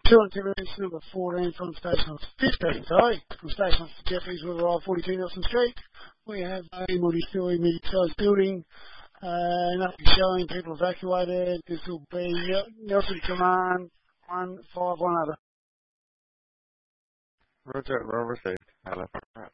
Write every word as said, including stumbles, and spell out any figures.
Two activities, number fourteen from station fifteen, sorry, from station Jeffreys River I forty-two Nelson Street. We have a multi-story mid-sized building, uh, nothing showing, people evacuated. This will be Nelson Command one five one other. Roger, well received. Hello.